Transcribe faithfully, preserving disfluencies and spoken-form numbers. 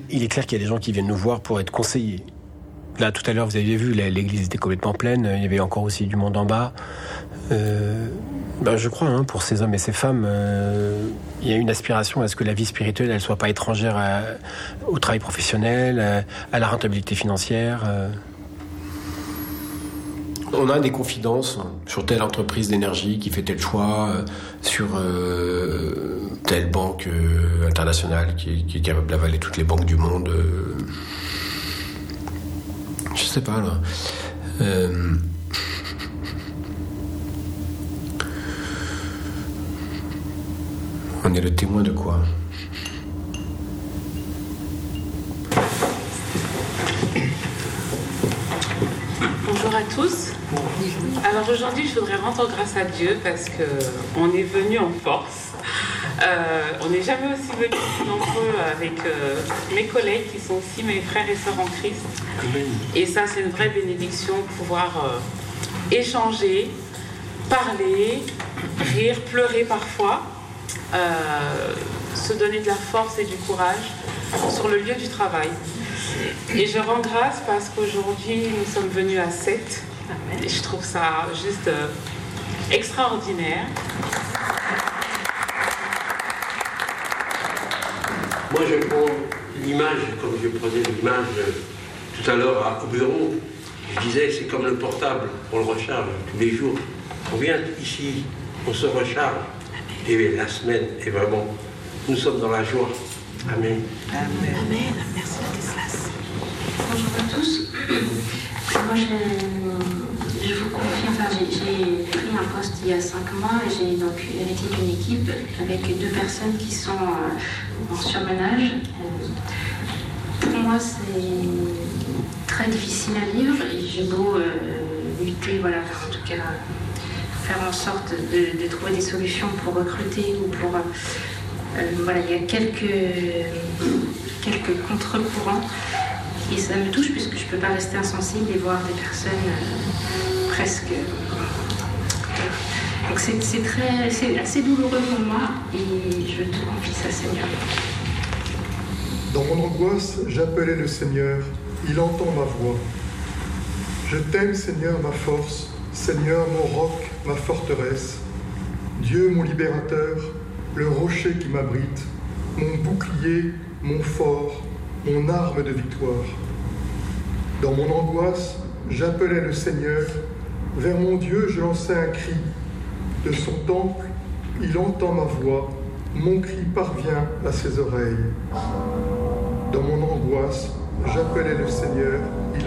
Il est clair qu'il y a des gens qui viennent nous voir pour être conseillés. Là, tout à l'heure, vous aviez vu, l'église était complètement pleine. Il y avait encore aussi du monde en bas. Euh, ben, je crois, hein, pour ces hommes et ces femmes, euh, il y a une aspiration à ce que la vie spirituelle, elle soit pas étrangère à, au travail professionnel, à, à la rentabilité financière. Euh. On a des confidences sur telle entreprise d'énergie qui fait tel choix, euh, sur euh, telle banque euh, internationale qui, qui est capable d'avaler toutes les banques du monde. Euh. Je sais pas, là. Euh... On est le témoin de quoi? Bonjour à tous. Alors aujourd'hui, je voudrais rendre grâce à Dieu parce qu'on est venu en force. Euh, on n'est jamais aussi venus si nombreux avec euh, mes collègues qui sont aussi mes frères et sœurs en Christ. Et ça, c'est une vraie bénédiction, pouvoir euh, échanger, parler, rire, pleurer parfois, euh, se donner de la force et du courage sur le lieu du travail. Et je rends grâce parce qu'aujourd'hui, nous sommes venus à sept. Et je trouve ça juste euh, extraordinaire. Moi, je prends l'image, comme je prenais l'image tout à l'heure au bureau, je disais, c'est comme le portable, on le recharge tous les jours. On vient ici, on se recharge, et la semaine est vraiment, nous sommes dans la joie. Amen. Amen. Amen. Merci Ladislas. Bonjour à tous. Moi, je, je vous confie, enfin, j'ai, j'ai pris un poste il y a cinq mois et j'ai donc hérité d'une équipe avec deux personnes qui sont euh, en surmenage. Euh, pour moi, c'est très difficile à vivre et j'ai beau euh, lutter, voilà, en tout cas, faire en sorte de, de trouver des solutions pour recruter ou pour... Euh, euh, voilà, il y a quelques, quelques contre-courants. Et ça me touche puisque je ne peux pas rester insensible et voir des personnes euh, presque... Donc c'est, c'est, très, c'est assez douloureux pour moi et je te confie ça, Seigneur. Dans mon angoisse, j'appelais le Seigneur, il entend ma voix. Je t'aime, Seigneur, ma force, Seigneur, mon roc, ma forteresse. Dieu, mon libérateur, le rocher qui m'abrite, mon bouclier, mon fort, mon arme de victoire. Dans mon angoisse, j'appelais le Seigneur. Vers mon Dieu, je lançais un cri. De son temple, il entend ma voix. Mon cri parvient à ses oreilles. Dans mon angoisse, j'appelais le Seigneur.